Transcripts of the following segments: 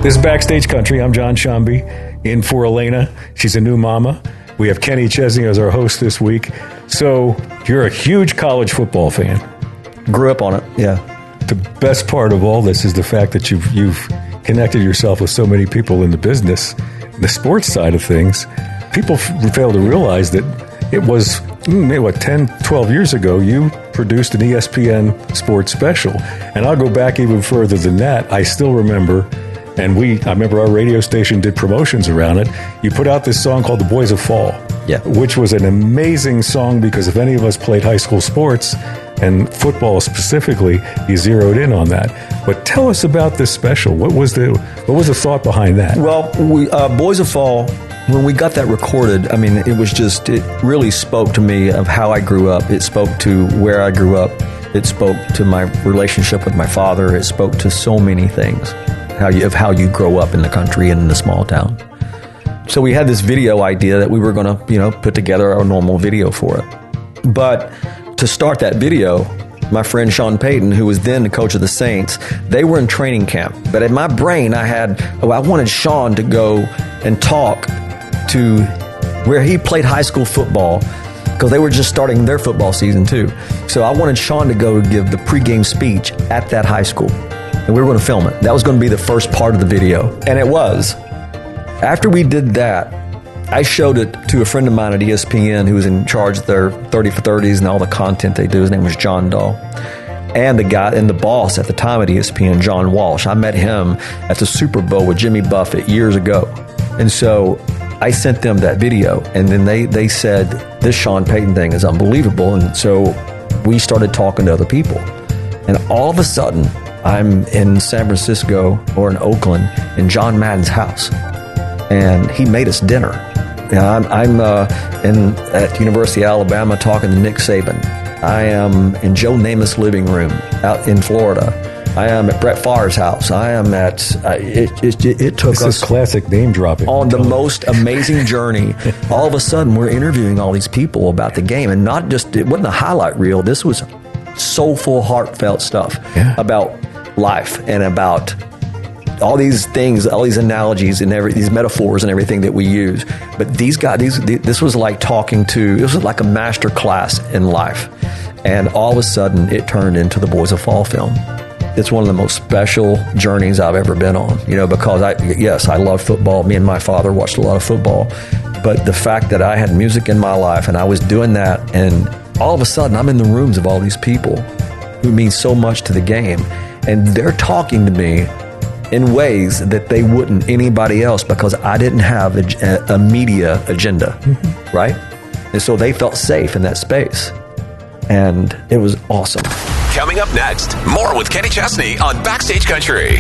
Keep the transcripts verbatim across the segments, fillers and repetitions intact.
This is Backstage Country. I'm John Shambi, in for Elena. She's a new mama. We have Kenny Chesney as our host this week. So you're a huge college football fan. Grew up on it, yeah. The best part of all this is the fact that you've you've connected yourself with so many people in the business, the sports side of things. People f- fail to realize that it was, mm, what, ten, twelve years ago, you produced an E S P N sports special. And I'll go back even further than that. I still remember, and we, I remember our radio station did promotions around it. You put out this song called The Boys of Fall, yeah, which was an amazing song because if any of us played high school sports, and football specifically, you zeroed in on that. But tell us about this special. What was the what was the thought behind that? Well, we, uh, Boys of Fall, when we got that recorded, I mean, it was just, it really spoke to me of how I grew up. It spoke to where I grew up. It spoke to my relationship with my father. It spoke to so many things, how you, of how you grow up in the country and in a small town. So we had this video idea that we were going to, you know, put together a normal video for it. But to start that video, my friend Sean Payton, who was then the coach of the Saints, they were in training camp. But in my brain, I had, oh, I wanted Sean to go and talk to where he played high school football because they were just starting their football season too. So I wanted Sean to go to give the pregame speech at that high school. And we were going to film it. That was going to be the first part of the video. And it was. After we did that, I showed it to a friend of mine at E S P N who was in charge of their thirty for thirties and all the content they do. His name was John Dahl. And the guy and the boss at the time at E S P N, John Walsh. I met him at the Super Bowl with Jimmy Buffett years ago. And so I sent them that video. And then they, they said, this Sean Payton thing is unbelievable. And so we started talking to other people. And all of a sudden, I'm in San Francisco or in Oakland in John Madden's house. And he made us dinner. You know, I'm, I'm uh, in at the University of Alabama talking to Nick Saban. I am in Joe Namath's living room out in Florida. I am at Brett Favre's house. I am at, uh, it, it, it took this us is classic name dropping. On the most amazing journey. All of a sudden, we're interviewing all these people about the game. And not just, it wasn't a highlight reel. This was soulful, heartfelt stuff yeah. about life and about all these things, all these analogies and every, these metaphors and everything that we use. But these guys, these, this was like talking to, this was like a master class in life. And all of a sudden, it turned into the Boys of Fall film. It's one of the most special journeys I've ever been on, you know, because I, yes, I love football. Me and my father watched a lot of football. But the fact that I had music in my life and I was doing that, and all of a sudden, I'm in the rooms of all these people who mean so much to the game. And they're talking to me in ways that they wouldn't anybody else because I didn't have a, a media agenda, mm-hmm. right? And so they felt safe in that space. And it was awesome. Coming up next, more with Kenny Chesney on Backstage Country.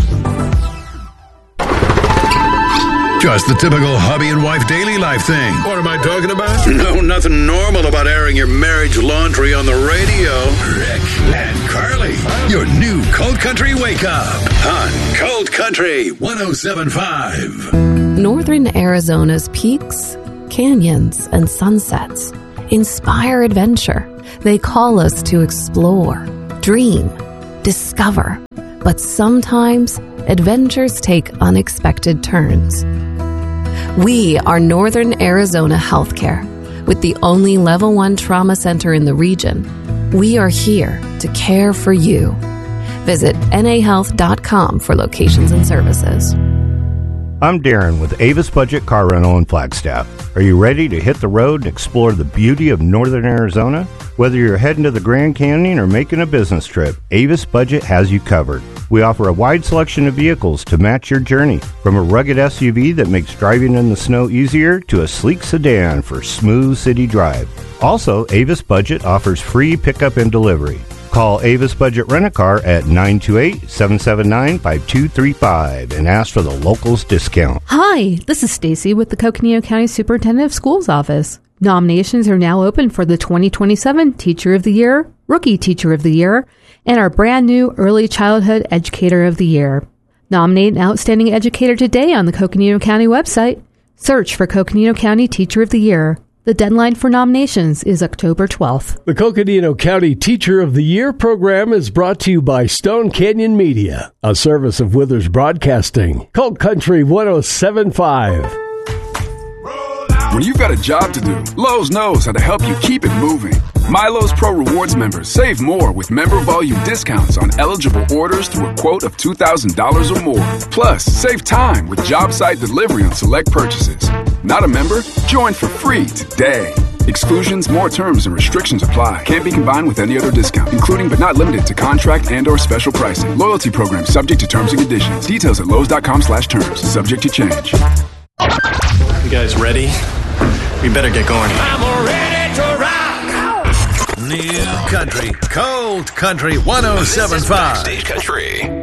Just the typical hubby and wife daily life thing. What am I talking about? No, nothing normal about airing your marriage laundry on the radio. Rick and Carly, your new Cold Country Wake Up on Cold Country one oh seven point five. Northern Arizona's peaks, canyons, and sunsets inspire adventure. They call us to explore, dream, discover. But sometimes adventures take unexpected turns. We are Northern Arizona Healthcare. With the only level one trauma center in the region, we are here to care for you. Visit N A health dot com for locations and services. I'm Darren with Avis Budget Car Rental in Flagstaff. Are you ready to hit the road and explore the beauty of Northern Arizona? Whether you're heading to the Grand Canyon or making a business trip, Avis Budget has you covered. We offer a wide selection of vehicles to match your journey, from a rugged S U V that makes driving in the snow easier to a sleek sedan for smooth city drive. Also, Avis Budget offers free pickup and delivery. Call Avis Budget Rent-A-Car at nine two eight, seven seven nine, five two three five and ask for the locals discount. Hi, this is Stacy with the Coconino County Superintendent of Schools office. Nominations are now open for the twenty twenty-seven Teacher of the Year, Rookie Teacher of the Year, and our brand new Early Childhood Educator of the Year. Nominate an outstanding educator today on the Coconino County website. Search for Coconino County Teacher of the Year. The deadline for nominations is October twelfth. The Coconino County Teacher of the Year program is brought to you by Stone Canyon Media, a service of Withers Broadcasting. Colt Country one oh seven point five. When you've got a job to do, Lowe's knows how to help you keep it moving. MyLowe's Pro Rewards members save more with member volume discounts on eligible orders through a quote of two thousand dollars or more. Plus, save time with job site delivery on select purchases. Not a member? Join for free today. Exclusions, more terms, and restrictions apply. Can't be combined with any other discount, including but not limited to contract and or special pricing. Loyalty program subject to terms and conditions. Details at lowes.com slash terms. Subject to change. You guys ready? We better get going. I'm ready to rock. New Country, Cold Country one oh seven point five. Backstage Country.